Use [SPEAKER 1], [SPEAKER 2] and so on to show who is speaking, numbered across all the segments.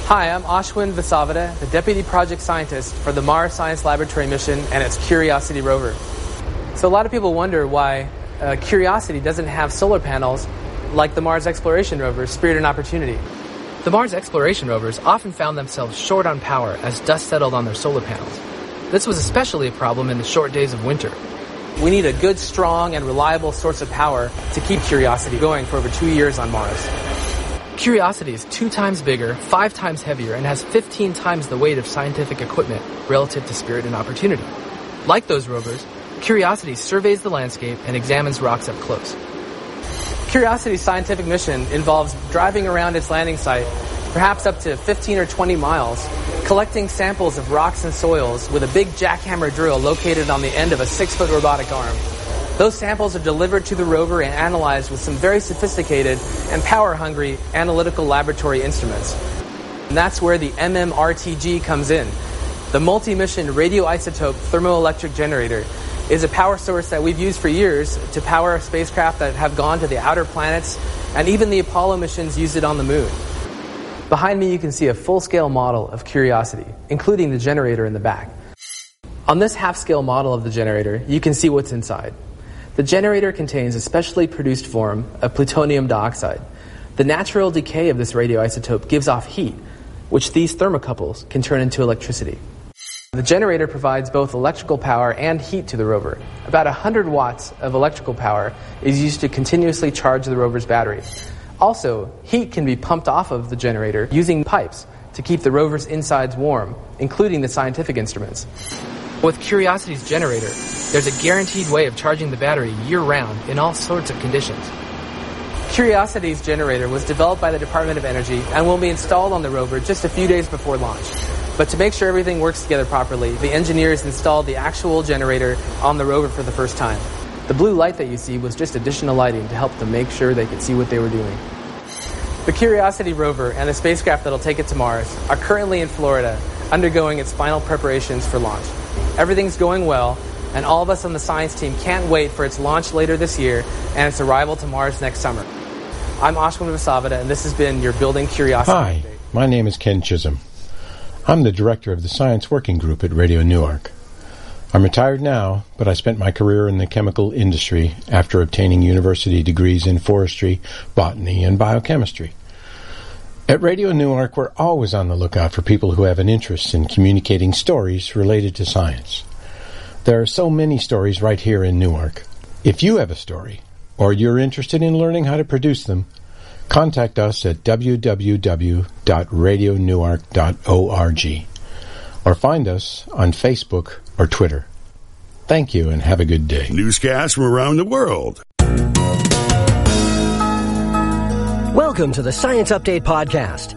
[SPEAKER 1] Hi, I'm Ashwin Vasavada, the Deputy Project Scientist for the Mars Science Laboratory mission and its Curiosity rover. So a lot of people wonder why Curiosity doesn't have solar panels like the Mars Exploration rover, Spirit and Opportunity. The Mars Exploration rovers often found themselves short on power as dust settled on their solar panels. This was especially a problem in the short days of winter. We need a good, strong, and reliable source of power to keep Curiosity going for over 2 years on Mars. Curiosity is 2 times bigger, 5 times heavier, and has 15 times the weight of scientific equipment relative to Spirit and Opportunity. Like those rovers, Curiosity surveys the landscape and examines rocks up close. Curiosity's scientific mission involves driving around its landing site, perhaps up to 15 or 20 miles, collecting samples of rocks and soils with a big jackhammer drill located on the end of a 6-foot robotic arm. Those samples are delivered to the rover and analyzed with some very sophisticated and power-hungry analytical laboratory instruments. And that's where the MMRTG comes in. The multi-mission radioisotope thermoelectric generator is a power source that we've used for years to power spacecraft that have gone to the outer planets, and even the Apollo missions used it on the moon. Behind me you can see a full-scale model of Curiosity, including the generator in the back. On this half-scale model of the generator, you can see what's inside. The generator contains a specially produced form of plutonium dioxide. The natural decay of this radioisotope gives off heat, which these thermocouples can turn into electricity. The generator provides both electrical power and heat to the rover. About 100 watts of electrical power is used to continuously charge the rover's battery. Also, heat can be pumped off of the generator using pipes to keep the rover's insides warm, including the scientific instruments. With Curiosity's generator, there's a guaranteed way of charging the battery year-round in all sorts of conditions. Curiosity's generator was developed by the Department of Energy and will be installed on the rover just a few days before launch. But to make sure everything works together properly, the engineers installed the actual generator on the rover for the first time. The blue light that you see was just additional lighting to help them make sure they could see what they were doing. The Curiosity rover and the spacecraft that'll take it to Mars are currently in Florida, undergoing its final preparations for launch. Everything's going well, and all of us on the science team can't wait for its launch later this year and its arrival to Mars next summer. I'm Ashwin Vasavada, and this has been your Building Curiosity
[SPEAKER 2] Hi,
[SPEAKER 1] update.
[SPEAKER 2] My name is Ken Chisholm. I'm the director of the Science Working Group at Radio Newark. I'm retired now, but I spent my career in the chemical industry after obtaining university degrees in forestry, botany, and biochemistry. At Radio Newark, we're always on the lookout for people who have an interest in communicating stories related to science. There are so many stories right here in Newark. If you have a story, or you're interested in learning how to produce them, contact us at www.radionewark.org or find us on Facebook or Twitter. Thank you and have a good day.
[SPEAKER 3] Newscasts from around the world.
[SPEAKER 4] Welcome to the Science Update Podcast.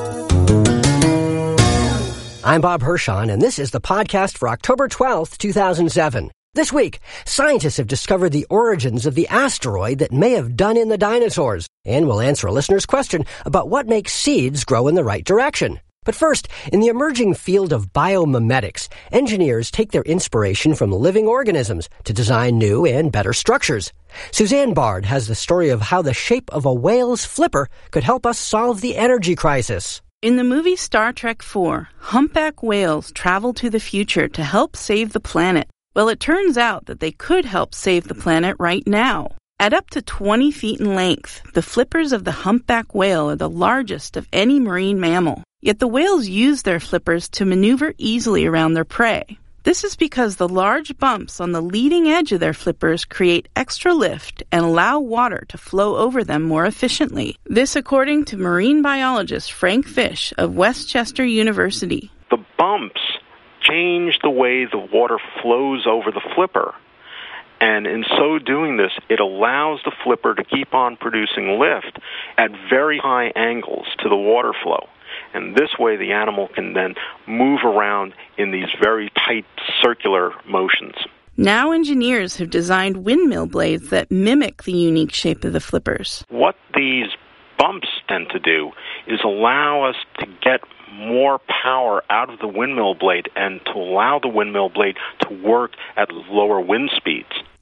[SPEAKER 4] I'm Bob Hirschon, and this is the podcast for October 12th, 2007. This week, scientists have discovered the origins of the asteroid that may have done in the dinosaurs, and we'll answer a listener's question about what makes seeds grow in the right direction. But first, in the emerging field of biomimetics, engineers take their inspiration from living organisms to design new and better structures. Suzanne Bard has the story of how the shape of a whale's flipper could help us solve the energy crisis.
[SPEAKER 5] In the movie Star Trek IV, humpback whales travel to the future to help save the planet. Well, it turns out that they could help save the planet right now. At up to 20 feet in length, the flippers of the humpback whale are the largest of any marine mammal. Yet the whales use their flippers to maneuver easily around their prey. This is because the large bumps on the leading edge of their flippers create extra lift and allow water to flow over them more efficiently. This according to marine biologist Frank Fish of Westchester University.
[SPEAKER 6] The bumps change the way the water flows over the flipper. And in so doing this, it allows the flipper to keep on producing lift at very high angles to the water flow. And this way the animal can then move around in these very tight circular motions.
[SPEAKER 5] Now engineers have designed windmill blades that mimic the unique shape of the flippers.
[SPEAKER 6] What these bumps tend to do is allow us to get more power out of the windmill blade and to allow the windmill blade to work at lower wind speeds.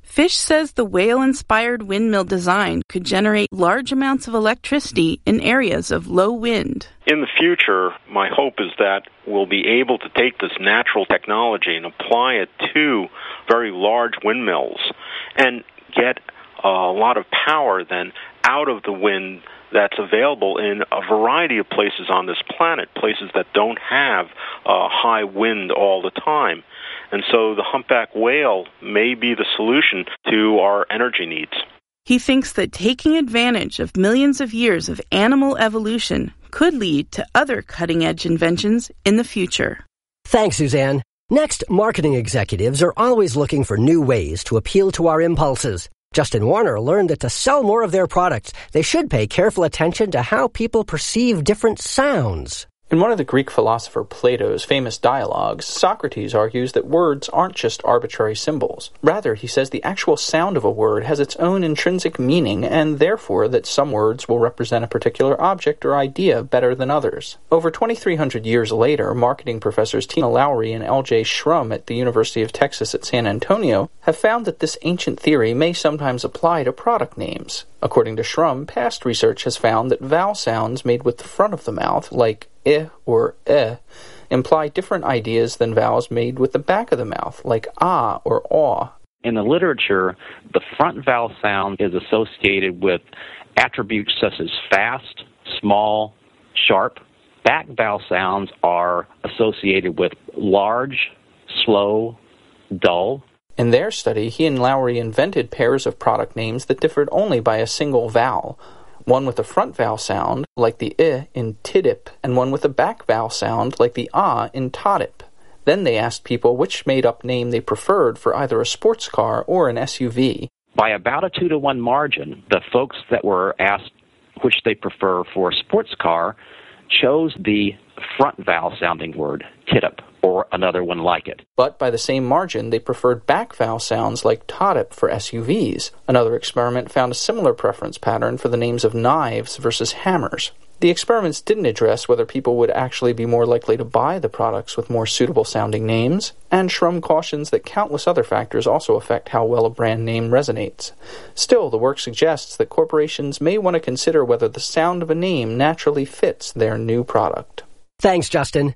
[SPEAKER 5] Fish says the whale-inspired windmill design could generate large amounts of electricity in areas of low wind.
[SPEAKER 6] In the future, my hope is that we'll be able to take this natural technology and apply it to very large windmills and get a lot of power then out of the wind that's available in a variety of places on this planet, places that don't have high wind all the time. And so the humpback whale may be the solution to our energy needs.
[SPEAKER 5] He thinks that taking advantage of millions of years of animal evolution could lead to other cutting-edge inventions in the future.
[SPEAKER 4] Thanks, Suzanne. Next, marketing executives are always looking for new ways to appeal to our impulses. Justin Warner learned that to sell more of their products, they should pay careful attention to how people perceive different sounds.
[SPEAKER 7] In one of the Greek philosopher Plato's famous dialogues, Socrates argues that words aren't just arbitrary symbols. Rather, he says the actual sound of a word has its own intrinsic meaning, and therefore that some words will represent a particular object or idea better than others. Over 2,300 years later, marketing professors Tina Lowry and L.J. Shrum at the University of Texas at San Antonio have found that this ancient theory may sometimes apply to product names. According to Shrum, past research has found that vowel sounds made with the front of the mouth, like or imply different ideas than vowels made with the back of the mouth, like ah or aw.
[SPEAKER 8] In the literature, the front vowel sound is associated with attributes such as fast, small, sharp. Back vowel sounds are associated with large, slow, dull.
[SPEAKER 7] In their study, he and Lowry invented pairs of product names that differed only by a single vowel. One with a front vowel sound, like the I in tidip, and one with a back vowel sound, like the ah in todip. Then they asked people which made-up name they preferred for either a sports car or an SUV.
[SPEAKER 8] By about a 2-to-1 margin, the folks that were asked which they prefer for a sports car chose the front vowel-sounding word, tidip, or another one like it.
[SPEAKER 7] But by the same margin, they preferred back vowel sounds like todip for SUVs. Another experiment found a similar preference pattern for the names of knives versus hammers. The experiments didn't address whether people would actually be more likely to buy the products with more suitable-sounding names, and Shrum cautions that countless other factors also affect how well a brand name resonates. Still, the work suggests that corporations may want to consider whether the sound of a name naturally fits their new product.
[SPEAKER 4] Thanks, Justin.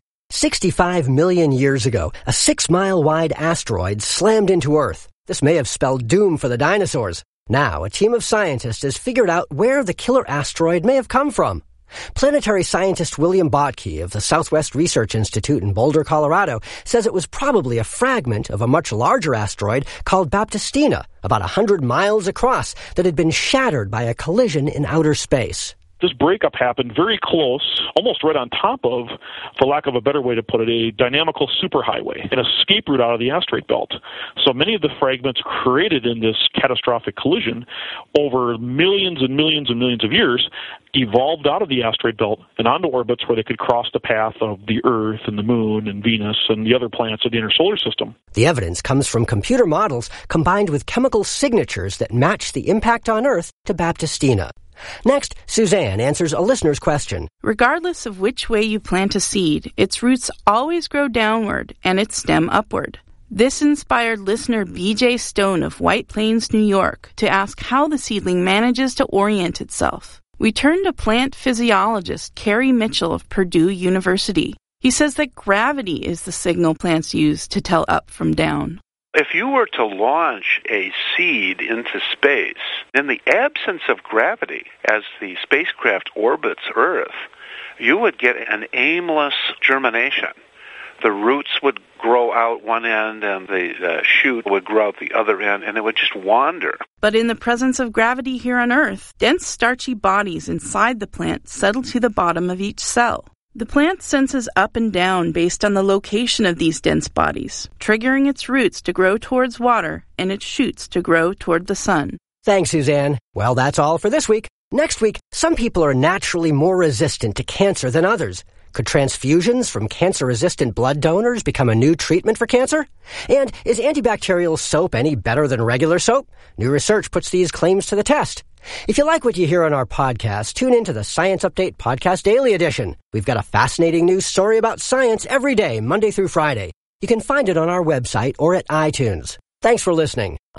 [SPEAKER 4] 65 million years ago, a 6-mile-wide asteroid slammed into Earth. This may have spelled doom for the dinosaurs. Now, a team of scientists has figured out where the killer asteroid may have come from. Planetary scientist William Bottke of the Southwest Research Institute in Boulder, Colorado, says it was probably a fragment of a much larger asteroid called Baptistina, about 100 miles across, that had been shattered by a collision in outer space.
[SPEAKER 9] This breakup happened very close, almost right on top of, for lack of a better way to put it, a dynamical superhighway, an escape route out of the asteroid belt. So many of the fragments created in this catastrophic collision over millions and millions and millions of years evolved out of the asteroid belt and onto orbits where they could cross the path of the Earth and the Moon and Venus and the other planets of the inner solar system.
[SPEAKER 4] The evidence comes from computer models combined with chemical signatures that match the impact on Earth to Baptistina. Next, Suzanne answers a listener's question.
[SPEAKER 5] Regardless of which way you plant a seed, its roots always grow downward and its stem upward. This inspired listener B.J. Stone of White Plains, New York, to ask how the seedling manages to orient itself. We turned to plant physiologist Kerry Mitchell of Purdue University. He says that gravity is the signal plants use to tell up from down.
[SPEAKER 10] If you were to launch a seed into space, in the absence of gravity, as the spacecraft orbits Earth, you would get an aimless germination. The roots would grow out one end and the shoot would grow out the other end, and it would just wander.
[SPEAKER 5] But in the presence of gravity here on Earth, dense starchy bodies inside the plant settle to the bottom of each cell. The plant senses up and down based on the location of these dense bodies, triggering its roots to grow towards water and its shoots to grow toward the sun.
[SPEAKER 4] Thanks, Suzanne. Well, that's all for this week. Next week, some people are naturally more resistant to cancer than others. Could transfusions from cancer-resistant blood donors become a new treatment for cancer? And is antibacterial soap any better than regular soap? New research puts these claims to the test. If you like what you hear on our podcast, tune in to the Science Update Podcast Daily Edition. We've got a fascinating news story about science every day, Monday through Friday. You can find it on our website or at iTunes. Thanks for listening.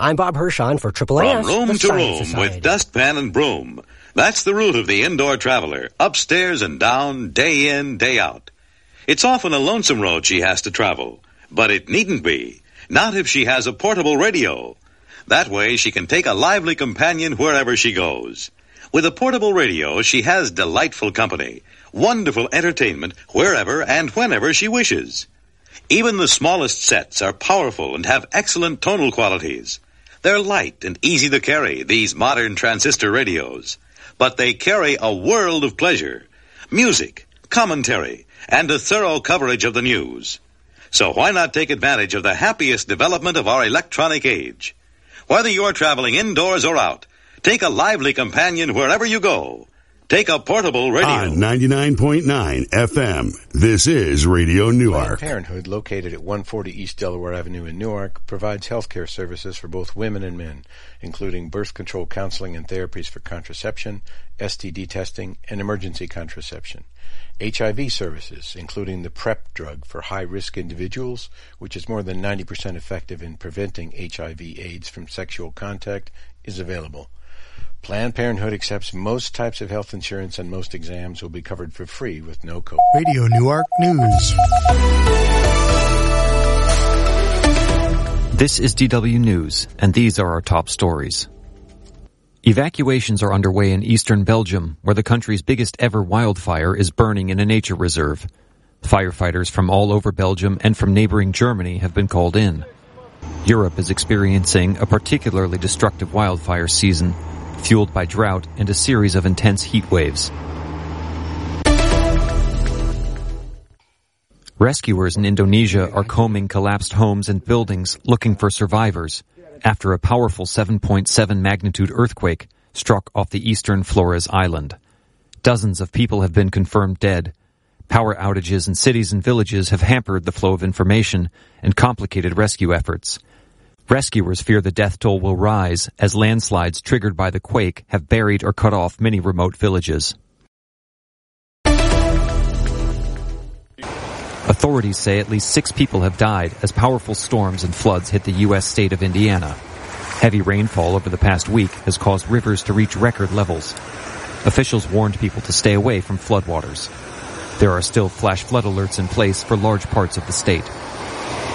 [SPEAKER 4] I'm Bob Hirschon for AAAS,
[SPEAKER 11] From room
[SPEAKER 4] the
[SPEAKER 11] to
[SPEAKER 4] Science
[SPEAKER 11] room
[SPEAKER 4] Society.
[SPEAKER 11] with dustpan and broom. That's the route of the indoor traveler, upstairs and down, day in, day out. It's often a lonesome road she has to travel, but it needn't be. Not if she has a portable radio. That way she can take a lively companion wherever she goes. With a portable radio, she has delightful company, wonderful entertainment wherever and whenever she wishes. Even the smallest sets are powerful and have excellent tonal qualities. They're light and easy to carry, these modern transistor radios. But they carry a world of pleasure, music, commentary, and a thorough coverage of the news. So why not take advantage of the happiest development of our electronic age? Whether you're traveling indoors or out, take a lively companion wherever you go. Take a portable radio.
[SPEAKER 3] On 99.9 FM, this is Radio Newark.
[SPEAKER 2] Planned Parenthood, located at 140 East Delaware Avenue in Newark, provides health care services for both women and men, including birth control counseling and therapies for contraception, STD testing, and emergency contraception. HIV services, including the PrEP drug for high-risk individuals, which is more than 90% effective in preventing HIV/AIDS from sexual contact, is available. Planned Parenthood accepts most types of health insurance, and most exams will be covered for free with no copay.
[SPEAKER 12] Radio Newark News.
[SPEAKER 13] This is DW News, and these are our top stories. Evacuations are underway in eastern Belgium, where the country's biggest ever wildfire is burning in a nature reserve. Firefighters from all over Belgium and from neighboring Germany have been called in. Europe is experiencing a particularly destructive wildfire season, fueled by drought and a series of intense heat waves. Rescuers in Indonesia are combing collapsed homes and buildings looking for survivors after a powerful 7.7 magnitude earthquake struck off the eastern Flores Island. Dozens of people have been confirmed dead. Power outages in cities and villages have hampered the flow of information and complicated rescue efforts. Rescuers fear the death toll will rise as landslides triggered by the quake have buried or cut off many remote villages. Authorities say at least 6 people have died as powerful storms and floods hit the U.S. state of Indiana. Heavy rainfall over the past week has caused rivers to reach record levels. Officials warned people to stay away from floodwaters. There are still flash flood alerts in place for large parts of the state.